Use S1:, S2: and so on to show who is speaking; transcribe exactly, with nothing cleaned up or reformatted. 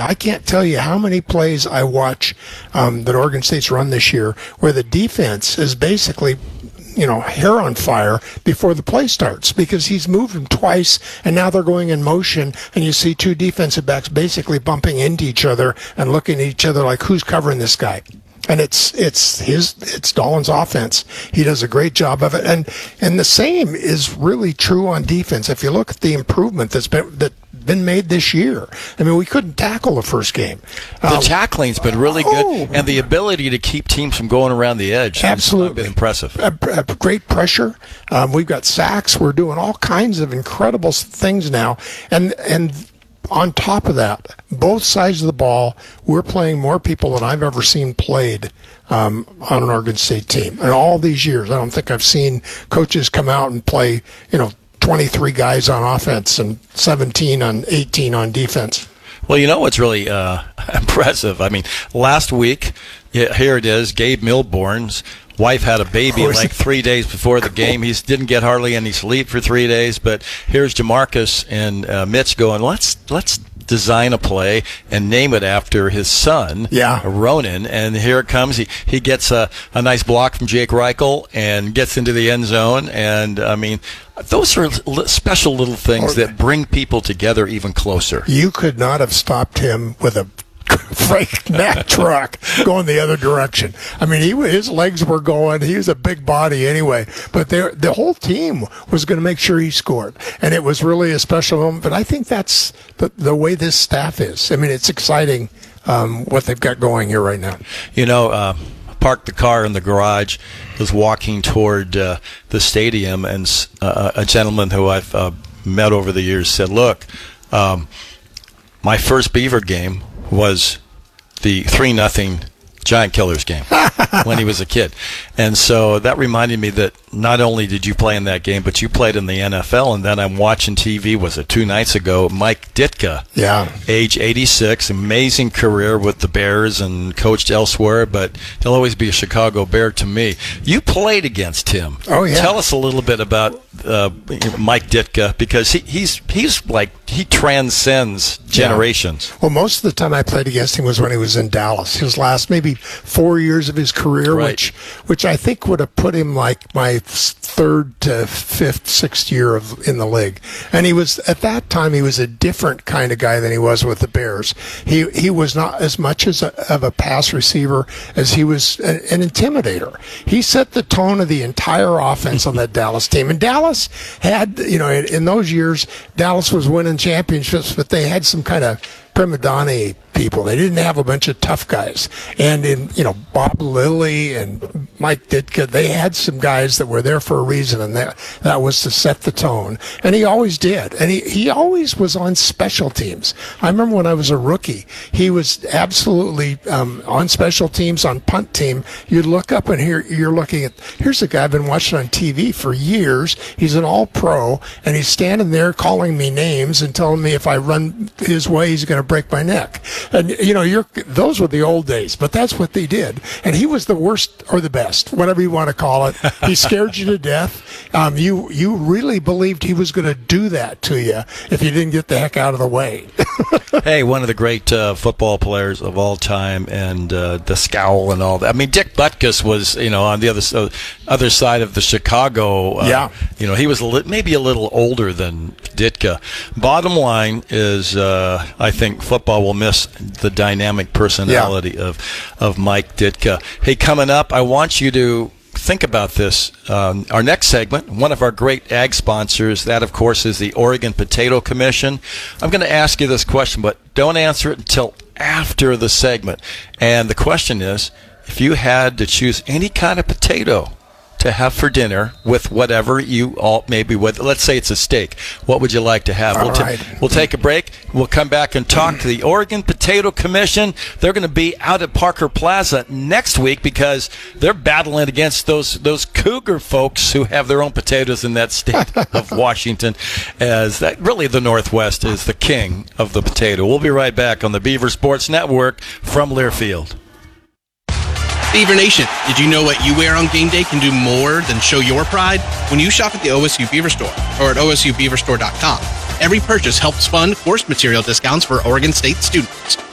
S1: I can't tell you how many plays I watch um, that Oregon State's run this year where the defense is basically, you know, hair on fire before the play starts because he's moved them twice and now they're going in motion and you see two defensive backs basically bumping into each other and looking at each other like, who's covering this guy? And it's it's his it's Dolan's offense. He does a great job of it, and and the same is really true on defense. If you look at the improvement that's been that been made this year, I mean, we couldn't tackle the first game.
S2: The
S1: um,
S2: tackling's been really good,
S1: oh,
S2: and the ability to keep teams from going around the edge.
S1: Absolutely
S2: Been impressive.
S1: A, a great pressure. Um, we've got sacks. We're doing all kinds of incredible things now, and and. On top of that, both sides of the ball, we're playing more people than I've ever seen played um, on an Oregon State team. In all these years, I don't think I've seen coaches come out and play, you know, twenty-three guys on offense and seventeen on eighteen on defense.
S2: Well, you know what's really uh, impressive? I mean, last week, yeah, here it is, Gabe Milborn's wife had a baby like three days before the game. He didn't get hardly any sleep for three days. But here's Jamarcus and uh, Mitch going, let's let's design a play and name it after his son,
S1: yeah.
S2: Ronan. And here it comes. He he gets a, a nice block from Jake Reichel and gets into the end zone. And, I mean, those are special little things that bring people together even closer.
S1: You could not have stopped him with a freight Mack truck going the other direction. I mean, he his legs were going. He was a big body anyway. But the whole team was going to make sure he scored. And it was really a special moment. But I think that's the, the way this staff is. I mean, it's exciting um, what they've got going here right now.
S2: You know, uh, parked the car in the garage, was walking toward uh, the stadium, and uh, a gentleman who I've uh, met over the years said, look, um, my first Beaver game was the three nothing Giant Killers game when he was a kid. And so that reminded me that not only did you play in that game, but you played in the N F L. And then I'm watching T V, was it two nights ago, Mike Ditka,
S1: yeah,
S2: age eighty-six, amazing career with the Bears and coached elsewhere, but he'll always be a Chicago Bear to me. You played against him.
S1: Oh, yeah.
S2: Tell us a little bit about uh, Mike Ditka, because he, he's he's like, he transcends generations.
S1: Yeah. Well, most of the time I played against him was when he was in Dallas. His last maybe four years of his career,
S2: right.
S1: which which I think would have put him like my third to fifth, sixth year of in the league. And he was, at that time, he was a different kind of guy than he was with the Bears. He he was not as much as a, of a pass receiver as he was a, an intimidator. He set the tone of the entire offense on that Dallas team. And Dallas had, you know, in, in those years, Dallas was winning championships, but they had some kind of prima donna people. They didn't have a bunch of tough guys. And in, you know, Bob Lilly and Mike Ditka, they had some guys that were there for a reason, and that that was to set the tone. And he always did. And he, he always was on special teams. I remember when I was a rookie, he was absolutely um, on special teams, on punt team. You'd look up and here you're looking at, here's a guy I've been watching on T V for years. He's an all-pro, and he's standing there calling me names and telling me if I run his way, he's going to break my neck. And, you know, you're, those were the old days, but that's what they did. And he was the worst or the best, whatever you want to call it. He scared you to death. Um, you you really believed he was going to do that to you if you didn't get the heck out of the way.
S2: Hey, one of the great uh, football players of all time, and uh, the scowl and all that. I mean, Dick Butkus was, you know, on the other uh, other side of the Chicago. Uh,
S1: yeah.
S2: You know, he was a li- maybe a little older than Ditka. Bottom line is, uh, I think football will miss the dynamic personality yeah. of of Mike Ditka. Hey, coming up, I want you to think about this. Um, our next segment, one of our great ag sponsors, that of course is the Oregon Potato Commission. I'm going to ask you this question, but don't answer it until after the segment. And the question is, if you had to choose any kind of potato to have for dinner with whatever you all, maybe with, let's say it's a steak, what would you like to have?
S1: All
S2: We'll,
S1: right.
S2: t- we'll take a break. We'll come back and talk to the Oregon Potato Commission. They're going to be out at Parker Plaza next week because they're battling against those those Cougar folks who have their own potatoes in that state of Washington, as that really the Northwest is the king of the potato. We'll be right back on the Beaver Sports Network from Learfield.
S3: Beaver Nation, did you know what you wear on game day can do more than show your pride? When you shop at the O S U Beaver Store or at O S U beaver store dot com, every purchase helps fund course material discounts for Oregon State students.